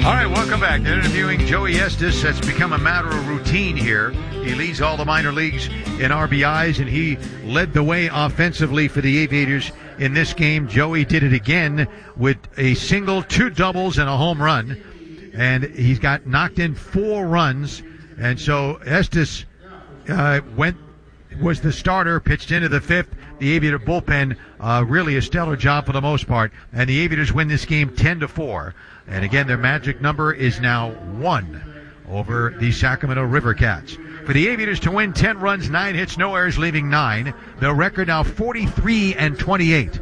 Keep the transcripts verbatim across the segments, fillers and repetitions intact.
All right, welcome back. They're interviewing Joey Estes. That's become a matter of routine here. He leads all the minor leagues in R B Is, and he led the way offensively for the Aviators in this game. Joey did it again with a single, two doubles, and a home run. And he's got knocked in four runs. And so Estes uh, went was the starter, pitched into the fifth. The Aviator bullpen, uh, really a stellar job for the most part. And the Aviators win this game ten to four. And again, their magic number is now one over the Sacramento River Cats. For the Aviators to win, ten runs, nine hits, no errors, leaving nine. The record now forty-three and twenty-eight.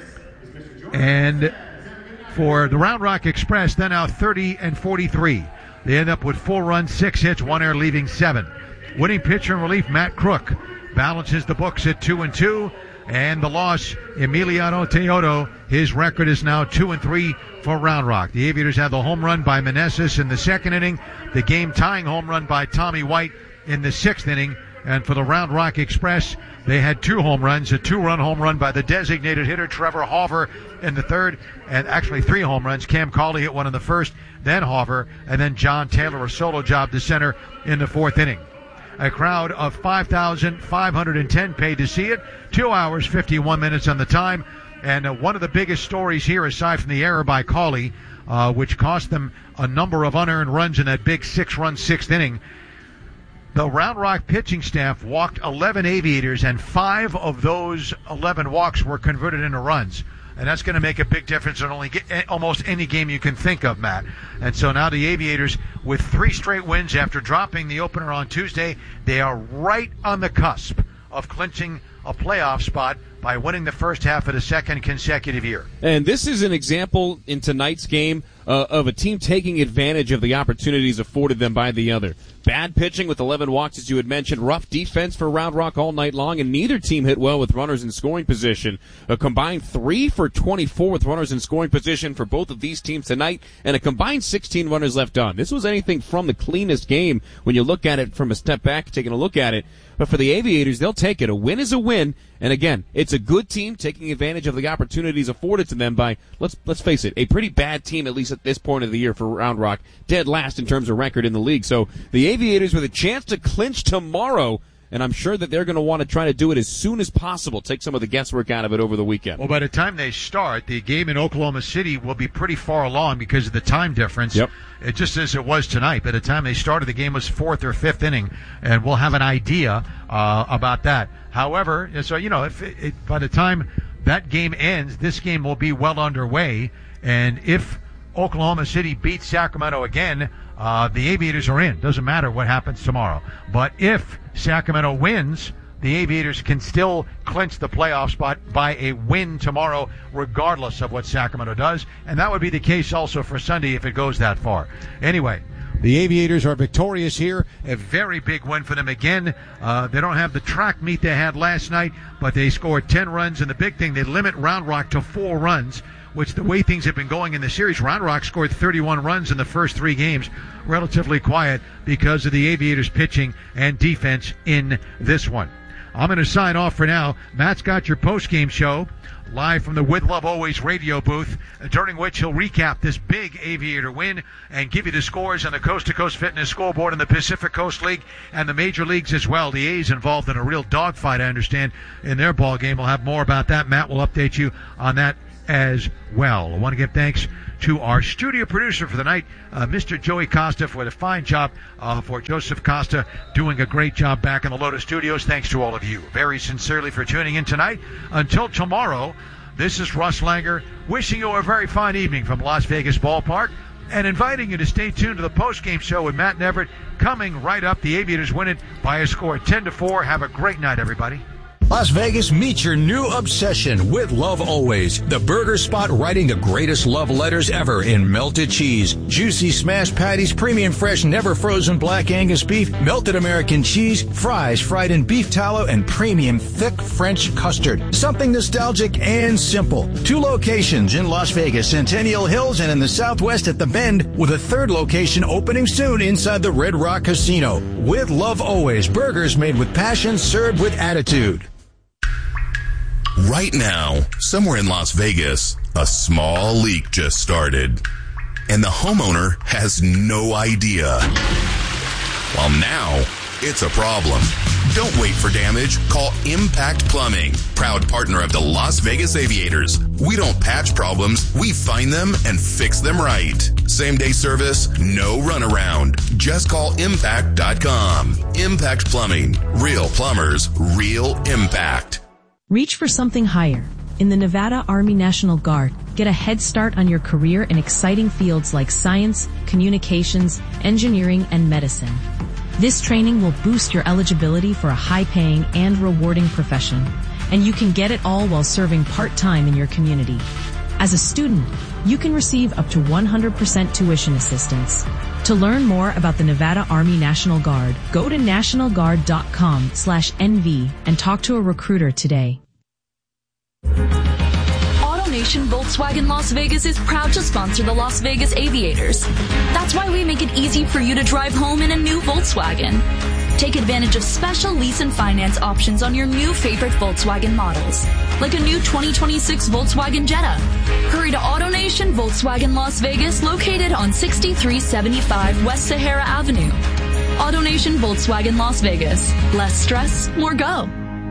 And for the Round Rock Express, they're now thirty and forty-three. They end up with four runs, six hits, one error, leaving seven. Winning pitcher in relief, Matt Crook, balances the books at two and two. And the loss, Emiliano Teodo, his record is now two and three for Round Rock. The Aviators had the home run by Meneses in the second inning, the game-tying home run by Tommy White in the sixth inning. And for the Round Rock Express, they had two home runs, a two-run home run by the designated hitter Trevor Hauver in the third, and actually three home runs. Cam Cauley hit one in the first, then Hauver, and then John Taylor, a solo job to center in the fourth inning. A crowd of five thousand five hundred ten paid to see it. Two hours, fifty-one minutes on the time. And uh, one of the biggest stories here, aside from the error by Cauley, uh, which cost them a number of unearned runs in that big six-run sixth inning, the Round Rock pitching staff walked eleven Aviators, and five of those eleven walks were converted into runs. And that's going to make a big difference in only get, almost any game you can think of, Matt. And so now the Aviators, with three straight wins after dropping the opener on Tuesday, they are right on the cusp of clinching a playoff spot by winning the first half of the second consecutive year. And this is an example in tonight's game uh, of a team taking advantage of the opportunities afforded them by the other. Bad pitching with eleven walks, as you had mentioned. Rough defense for Round Rock all night long, and neither team hit well with runners in scoring position. A combined three for twenty-four with runners in scoring position for both of these teams tonight, and a combined sixteen runners left on. This was anything from the cleanest game when you look at it from a step back, taking a look at it. But for the Aviators, they'll take it. A win is a win. And again, it's a good team taking advantage of the opportunities afforded to them by, let's let's face it, a pretty bad team, at least at this point of the year for Round Rock, dead last in terms of record in the league. So the Aviators with a chance to clinch tomorrow, and I'm sure that they're going to want to try to do it as soon as possible, take some of the guesswork out of it over the weekend. Well, by the time they start, the game in Oklahoma City will be pretty far along because of the time difference. Yep. It just as it was tonight. By the time they started, the game was fourth or fifth inning, and we'll have an idea uh, about that. However, so you know, if it, it, by the time that game ends, this game will be well underway, and if Oklahoma City beats Sacramento again, uh, the Aviators are in. Doesn't matter what happens tomorrow. But if Sacramento wins, the Aviators can still clinch the playoff spot by a win tomorrow, regardless of what Sacramento does. And that would be the case also for Sunday if it goes that far. Anyway, the Aviators are victorious here. A very big win for them again. Uh, they don't have the track meet they had last night, but they scored ten runs. And the big thing, they limit Round Rock to four runs, which the way things have been going in the series, Round Rock scored thirty-one runs in the first three games. Relatively quiet because of the Aviators' pitching and defense in this one. I'm going to sign off for now. Matt's got your post-game show live from the With Love Always radio booth, during which he'll recap this big Aviator win and give you the scores on the Coast to Coast Fitness scoreboard in the Pacific Coast League and the major leagues as well. The A's involved in a real dogfight, I understand, in their ball game. We'll have more about that. Matt will update you on that as well. I want to give thanks to our studio producer for the night, uh, Mister Joey Costa, for the fine job uh, for Joseph Costa, doing a great job back in the Lotus Studios. Thanks to all of you very sincerely for tuning in tonight. Until tomorrow, this is Russ Langer wishing you a very fine evening from Las Vegas Ballpark and inviting you to stay tuned to the post-game show with Matt and Everett coming right up. The Aviators win it by a score of ten to four. Have a great night, everybody. Las Vegas, meet your new obsession with Love Always, the burger spot writing the greatest love letters ever in melted cheese, juicy smashed patties, premium fresh never frozen black Angus beef, melted American cheese, fries fried in beef tallow, and premium thick French custard. Something nostalgic and simple. Two locations in Las Vegas, Centennial Hills, and in the Southwest at The Bend, with a third location opening soon inside the Red Rock Casino. With Love Always, burgers made with passion, served with attitude. Right now, somewhere in Las Vegas, a small leak just started. and the homeowner has no idea. Well, now it's a problem. Don't wait for damage. Call Impact Plumbing, proud partner of the Las Vegas Aviators. We don't patch problems. We find them and fix them right. Same day service, no runaround. Just call impact dot com. Impact Plumbing. Real plumbers, real impact. Reach for something higher. In the Nevada Army National Guard, get a head start on your career in exciting fields like science, communications, engineering, and medicine. This training will boost your eligibility for a high-paying and rewarding profession, and you can get it all while serving part-time in your community. As a student, you can receive up to one hundred percent tuition assistance. To learn more about the Nevada Army National Guard, go to national guard dot com slash N V and talk to a recruiter today. AutoNation Volkswagen Las Vegas is proud to sponsor the Las Vegas Aviators. That's why we make it easy for you to drive home in a new Volkswagen. Take advantage of special lease and finance options on your new favorite Volkswagen models, like a new twenty twenty-six Volkswagen Jetta. Hurry to AutoNation Volkswagen Las Vegas, located on sixty-three seventy-five West Sahara Avenue. AutoNation Volkswagen Las Vegas. Less stress, more go.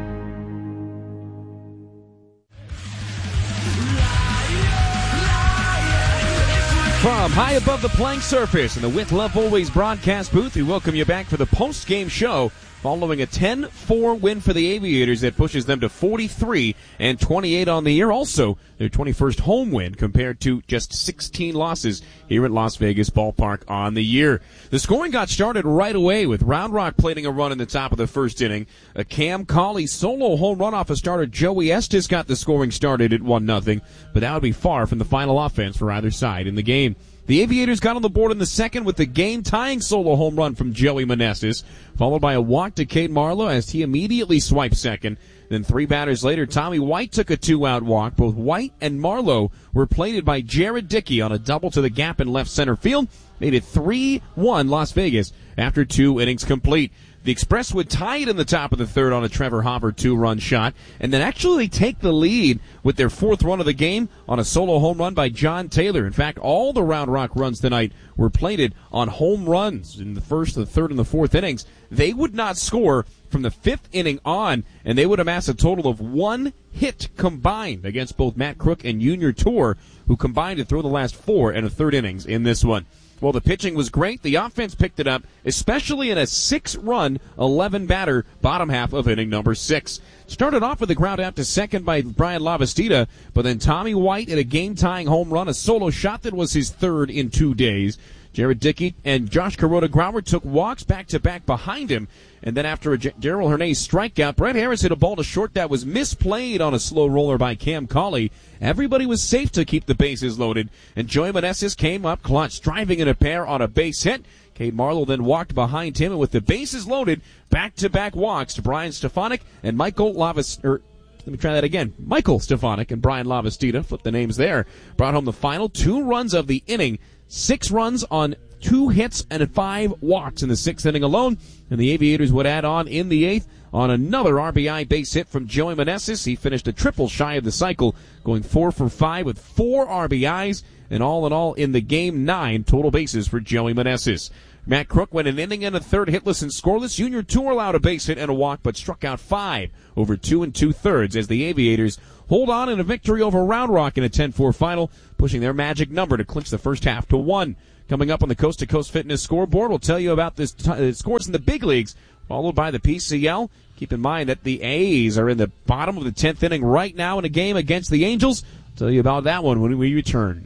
From high above the playing surface in the With Love Always broadcast booth, we welcome you back for the post-game show following a ten four win for the Aviators that pushes them to forty-three and twenty-eight on the year. Also, their twenty-first home win compared to just sixteen losses here at Las Vegas Ballpark on the year. The scoring got started right away with Round Rock plating a run in the top of the first inning. A Cam Cauley solo home run off a starter Joey Estes got the scoring started at one nothing, but that would be far from the final offense for either side in the game. The Aviators got on the board in the second with the game-tying solo home run from Joey Meneses, followed by a walk to Cade Marlowe as he immediately swiped second. Then three batters later, Tommy White took a two-out walk. Both White and Marlowe were plated by Jared Dickey on a double to the gap in left center field. Made it three one Las Vegas after two innings complete. The Express would tie it in the top of the third on a Trevor Hopper two-run shot, and then actually take the lead with their fourth run of the game on a solo home run by John Taylor. In fact, all the Round Rock runs tonight were plated on home runs in the first, the third, and the fourth innings. They would not score from the fifth inning on, and they would amass a total of one hit combined against both Matt Crook and Junior Tour, who combined to throw the last four and a third innings in this one. Well, the pitching was great. The offense picked it up, especially in a six-run, eleven-batter bottom half of inning number six. Started off with a ground out to second by Brian Lavastida, but then Tommy White at a game-tying home run, a solo shot that was his third in two days. Jared Dickey and Josh Kuroda-Grauer took walks back-to-back behind him. And then after a Daryl Hernandez strikeout, Brett Harris hit a ball to short that was misplayed on a slow roller by Cam Cauley. Everybody was safe to keep the bases loaded. And Joey Meneses came up clutch, driving in a pair on a base hit. Cade Marlowe then walked behind him, and with the bases loaded, back-to-back walks to Brian Stefanik and Michael Lavas... Er, Let me try that again. Michael Stefanik and Brian Lavastida, flip the names there, brought home the final two runs of the inning. Six runs on two hits and five walks in the sixth inning alone. And the Aviators would add on in the eighth on another R B I base hit from Joey Meneses. He finished a triple shy of the cycle, going four for five with four R B Is. And all in all, in the game, nine total bases for Joey Meneses. Matt Crook went an inning and a third hitless and scoreless. Junior Tour allowed a base hit and a walk, but struck out five over two and two-thirds as the Aviators hold on in a victory over Round Rock in a ten four final, pushing their magic number to clinch the first half to one. Coming up on the Coast to Coast Fitness scoreboard, we'll tell you about the t- uh, scores in the big leagues, followed by the P C L. Keep in mind that the A's are in the bottom of the tenth inning right now in a game against the Angels. I'll tell you about that one when we return.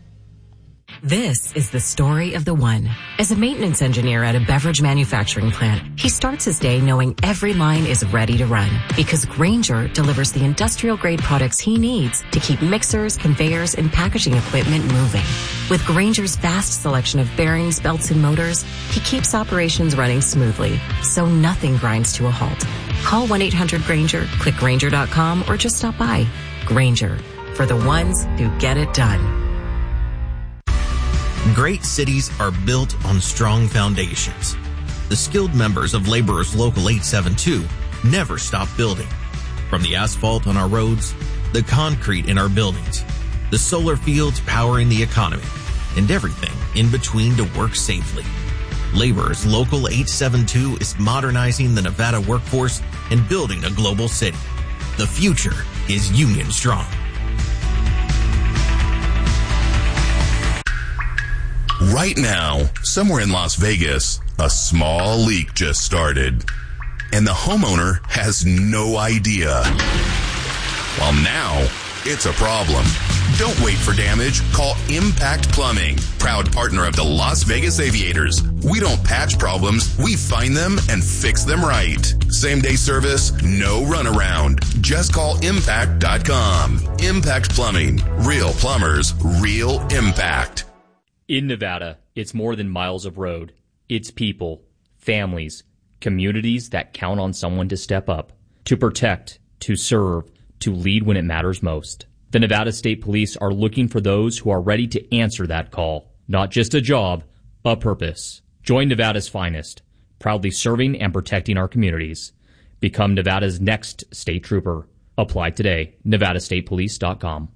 This is the story of the one. As a maintenance engineer at a beverage manufacturing plant, he starts his day knowing every line is ready to run because Grainger delivers the industrial-grade products he needs to keep mixers, conveyors, and packaging equipment moving. With Grainger's vast selection of bearings, belts, and motors, he keeps operations running smoothly, so nothing grinds to a halt. Call one eight hundred Grainger, click Grainger dot com, or just stop by. Grainger, for the ones who get it done. Great cities are built on strong foundations. The skilled members of Laborers Local eight seven two never stop building. From the asphalt on our roads, the concrete in our buildings, the solar fields powering the economy, and everything in between to work safely. Laborers Local eight seventy-two is modernizing the Nevada workforce and building a global city. The future is union strong. Right now, somewhere in Las Vegas, a small leak just started, and the homeowner has no idea. Well, now it's a problem. Don't wait for damage. Call Impact Plumbing, proud partner of the Las Vegas Aviators. We don't patch problems. We find them and fix them right. Same day service, no runaround. Just call impact dot com. Impact Plumbing. Real plumbers, real impact. In Nevada, it's more than miles of road. It's people, families, communities that count on someone to step up, to protect, to serve, to lead when it matters most. The Nevada State Police are looking for those who are ready to answer that call. Not just a job, a purpose. Join Nevada's finest, proudly serving and protecting our communities. Become Nevada's next state trooper. Apply today. nevada state police dot com.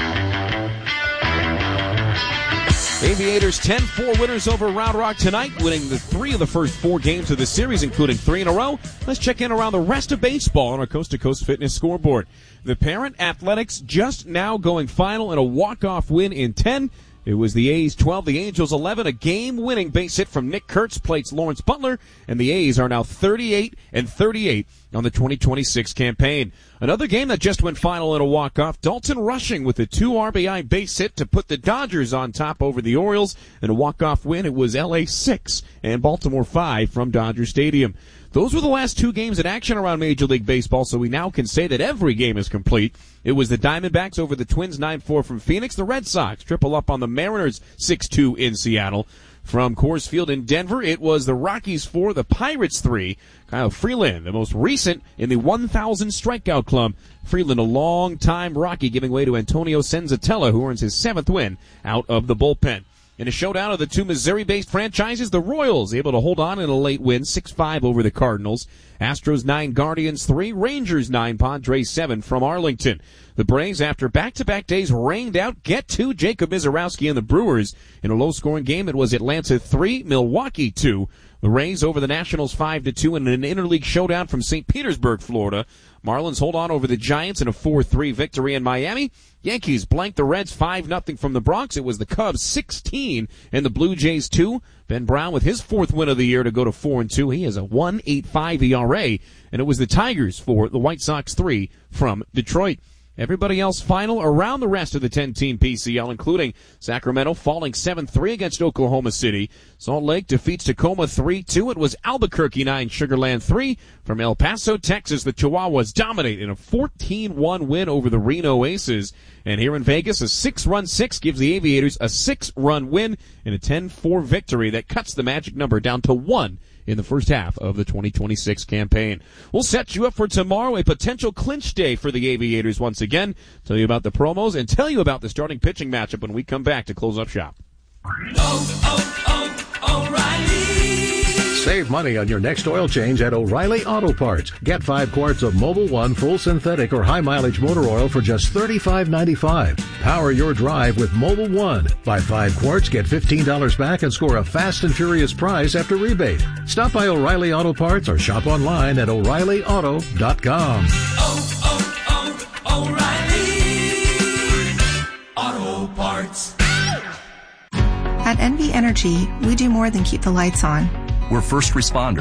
Aviators ten four winners over Round Rock tonight, winning the three of the first four games of the series, including three in a row. Let's check in around the rest of baseball on our Coast to Coast Fitness scoreboard. The Parent Athletics just now going final in a walk-off win in ten. It was the A's twelve, the Angels eleven, a game-winning base hit from Nick Kurtz plates Lawrence Butler, and the A's are now thirty-eight and thirty-eight on the twenty twenty-six campaign. Another game that just went final in a walk-off, Dalton Rushing with a two R B I base hit to put the Dodgers on top over the Orioles. In a walk-off win, it was L A six and Baltimore five from Dodger Stadium. Those were the last two games in action around Major League Baseball, so we now can say that every game is complete. It was the Diamondbacks over the Twins nine four from Phoenix. The Red Sox triple up on the Mariners six two in Seattle. From Coors Field in Denver, it was the Rockies four, the Pirates three. Kyle Freeland, the most recent in the one thousand strikeout club. Freeland, a long-time Rocky, giving way to Antonio Senzatella, who earns his seventh win out of the bullpen. In a showdown of the two Missouri-based franchises, the Royals able to hold on in a late win, six five over the Cardinals. Astros nine, Guardians three, Rangers nine, Padres seven from Arlington. The Braves, after back-to-back days, rained out Get to Jacob Mizorowski and the Brewers. In a low-scoring game, it was Atlanta three, Milwaukee two. The Rays over the Nationals five to two in an interleague showdown from Saint Petersburg, Florida. Marlins hold on over the Giants in a four three victory in Miami. Yankees blanked the Reds five nothing from the Bronx. It was the Cubs sixteen and the Blue Jays two. Ben Brown with his fourth win of the year to go to four and two. He has a one point eight five E R A. And it was the Tigers four, the White Sox three from Detroit. Everybody else final around the rest of the ten-team P C L, including Sacramento falling seven three against Oklahoma City. Salt Lake defeats Tacoma three two. It was Albuquerque nine, Sugar Land three. From El Paso, Texas, the Chihuahuas dominate in a fourteen one win over the Reno Aces. And here in Vegas, a six-run six gives the Aviators a six-run win in a ten four victory that cuts the magic number down to one in the first half of the twenty twenty-six campaign. We'll set you up for tomorrow, a potential clinch day for the Aviators once again. Tell you about the promos and tell you about the starting pitching matchup when we come back to close up shop. Oh, oh, oh, O'Reilly! Save money on your next oil change at O'Reilly Auto Parts. Get five quarts of Mobil one full synthetic or high mileage motor oil for just thirty-five ninety-five. Power your drive with Mobil one. Buy five quarts, get fifteen dollars back, and score a fast and furious prize after rebate. Stop by O'Reilly Auto Parts or shop online at O'Reilly Auto dot com. Oh, oh, oh, O'Reilly Auto Parts. At N V Energy, we do more than keep the lights on. We're first responders.